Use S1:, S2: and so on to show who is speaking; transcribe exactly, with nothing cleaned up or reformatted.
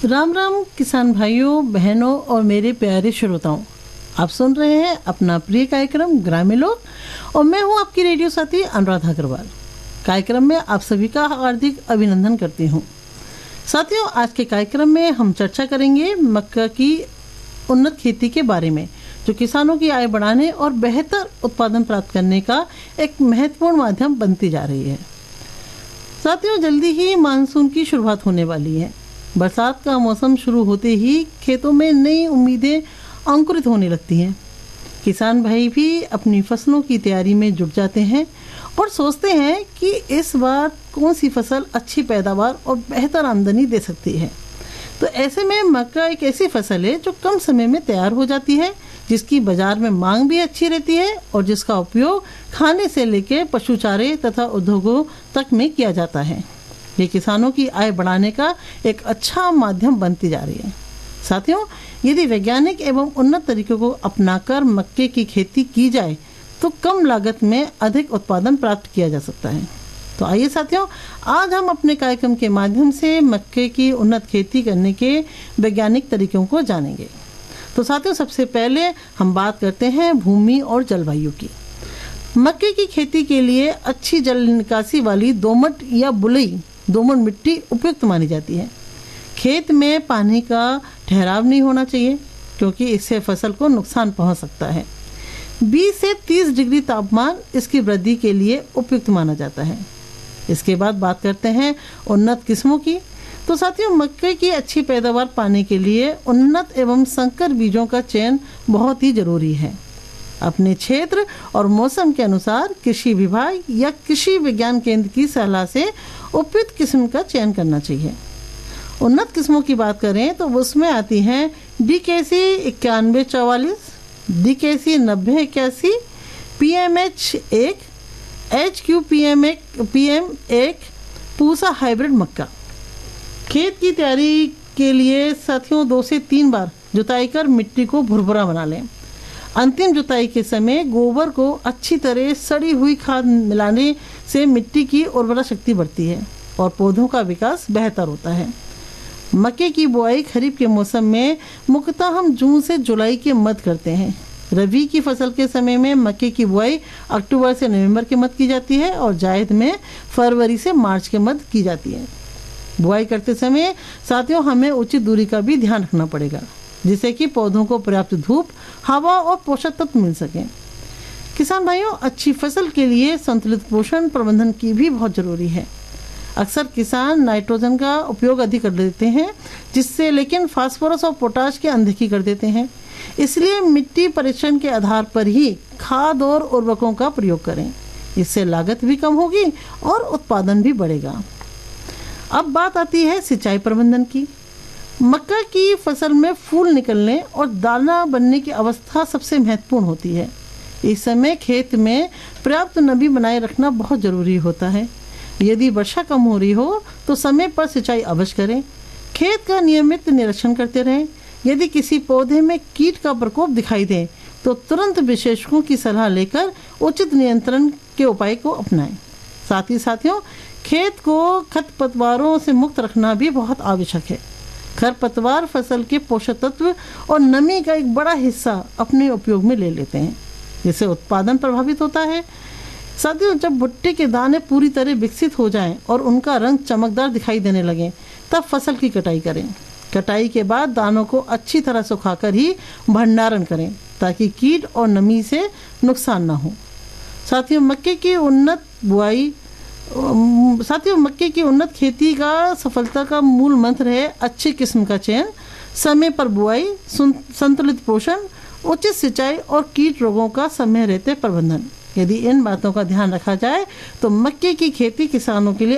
S1: राम राम किसान भाइयों, बहनों और मेरे प्यारे श्रोताओं, आप सुन रहे हैं अपना प्रिय कार्यक्रम ग्रामीण लोक और मैं हूं आपकी रेडियो साथी अनुराधा अग्रवाल। कार्यक्रम में आप सभी का हार्दिक अभिनंदन करती हूं। साथियों, आज के कार्यक्रम में हम चर्चा करेंगे मक्का की उन्नत खेती के बारे में, जो किसानों की आय बढ़ाने और बेहतर उत्पादन प्राप्त करने का एक महत्वपूर्ण माध्यम बनती जा रही है। साथियों, जल्दी ही मानसून की शुरुआत होने वाली है। बरसात का मौसम शुरू होते ही खेतों में नई उम्मीदें अंकुरित होने लगती हैं। किसान भाई भी अपनी फसलों की तैयारी में जुट जाते हैं और सोचते हैं कि इस बार कौन सी फसल अच्छी पैदावार और बेहतर आमदनी दे सकती है। तो ऐसे में मक्का एक ऐसी फसल है जो कम समय में तैयार हो जाती है, जिसकी बाजार में मांग भी अच्छी रहती है और जिसका उपयोग खाने से लेकर पशु चारे तथा उद्योगों तक में किया जाता है। ये किसानों की आय बढ़ाने का एक अच्छा माध्यम बनती जा रही है। साथियों, यदि वैज्ञानिक एवं उन्नत तरीकों को अपनाकर मक्के की खेती की जाए तो कम लागत में अधिक उत्पादन प्राप्त किया जा सकता है। तो आइए साथियों, आज हम अपने कार्यक्रम के माध्यम से मक्के की उन्नत खेती करने के वैज्ञानिक तरीकों को जानेंगे। तो साथियों, सबसे पहले हम बात करते हैं भूमि और जलवायु की। मक्के की खेती के लिए अच्छी जल निकासी वाली दोमट या बुलई दोमट मिट्टी उपयुक्त मानी जाती है। खेत में पानी का ठहराव नहीं होना चाहिए, क्योंकि इससे फसल को नुकसान पहुंच सकता है। बीस से तीस डिग्री तापमान इसकी वृद्धि के लिए उपयुक्त माना जाता है। इसके बाद बात करते हैं उन्नत किस्मों की। तो साथियों, मक्के की अच्छी पैदावार पाने के लिए उन्नत एवं संकर बीजों का चयन बहुत ही जरूरी है। अपने क्षेत्र और मौसम के अनुसार कृषि विभाग या कृषि विज्ञान केंद्र की सलाह से उपयुक्त किस्म का चयन करना चाहिए। उन्नत किस्मों की बात करें तो उसमें आती हैं डी के सी इक्यानवे चौवालीस, डी के सी नब्बे इक्यासी, पी एम एच एक, एच क्यू पी एम एक पी एम एक, पूसा हाइब्रिड मक्का। खेत की तैयारी के लिए साथियों दो से तीन बार जुताई कर मिट्टी को भुरभुरा बना लें। अंतिम जुताई के समय गोबर को अच्छी तरह सड़ी हुई खाद मिलाने से मिट्टी की उर्वरा शक्ति बढ़ती है और पौधों का विकास बेहतर होता है। मक्के की बुआई खरीफ के मौसम में मुख्यतः हम जून से जुलाई के मध्य करते हैं। रबी की फसल के समय में मक्के की बुआई अक्टूबर से नवंबर के मध्य की जाती है और जायद में फरवरी से मार्च के मध्य की जाती है। बुआई करते समय साथियों हमें उचित दूरी का भी ध्यान रखना पड़ेगा, जिससे कि पौधों को पर्याप्त धूप, हवा और पोषक तत्व मिल सके। किसान भाइयों, अच्छी फसल के लिए संतुलित पोषण प्रबंधन की भी बहुत जरूरी है। अक्सर किसान नाइट्रोजन का उपयोग अधिक कर देते हैं, जिससे लेकिन फास्फोरस और पोटाश की अनदेखी कर देते हैं। इसलिए मिट्टी परीक्षण के आधार पर ही खाद और उर्वरकों का प्रयोग करें। इससे लागत भी कम होगी और उत्पादन भी बढ़ेगा। अब बात आती है सिंचाई प्रबंधन की। मक्का की फसल में फूल निकलने और दाना बनने की अवस्था सबसे महत्वपूर्ण होती है। इस समय खेत में पर्याप्त नमी बनाए रखना बहुत ज़रूरी होता है। यदि वर्षा कम हो रही हो तो समय पर सिंचाई अवश्य करें। खेत का नियमित निरीक्षण करते रहें। यदि किसी पौधे में कीट का प्रकोप दिखाई दे तो तुरंत विशेषज्ञों की सलाह लेकर उचित नियंत्रण के उपाय को अपनाएं। साथ ही साथियों, खेत को खरपतवारों से मुक्त रखना भी बहुत आवश्यक है। खरपतवार फसल के पोषक तत्व और नमी का एक बड़ा हिस्सा अपने उपयोग में ले लेते हैं, जिससे उत्पादन प्रभावित होता है। साथियों, जब भुट्टे के दाने पूरी तरह विकसित हो जाएं और उनका रंग चमकदार दिखाई देने लगे, तब फसल की कटाई करें। कटाई के बाद दानों को अच्छी तरह सुखाकर ही भंडारण करें, ताकि कीट और नमी से नुकसान न हो। साथियों, मक्के की उन्नत बुआई साथियों मक्के की उन्नत खेती का सफलता का मूल मंत्र है अच्छी किस्म का चयन, समय पर बुआई, संतुलित पोषण, उचित सिंचाई और कीट रोगों का समय रहते प्रबंधन। यदि इन बातों का ध्यान रखा जाए तो मक्के की खेती किसानों के लिए